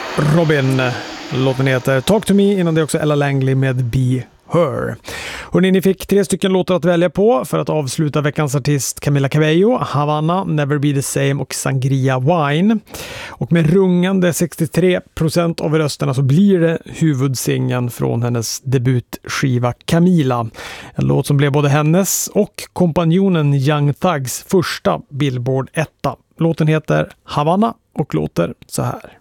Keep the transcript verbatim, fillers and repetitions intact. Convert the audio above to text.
Robin. Låten heter Talk to me, innan det också Ella Langley med Be Her. Och ni fick tre stycken låtar att välja på för att avsluta veckans artist Camila Cabello, Havana, Never Be The Same och Sangria Wine. Och med rungande sextiotre procent av rösterna så blir det huvudsingen från hennes debutskiva Camila. En låt som blev både hennes och kompanjonen Young Thugs första Billboard etta. Låten heter Havana och låter så här.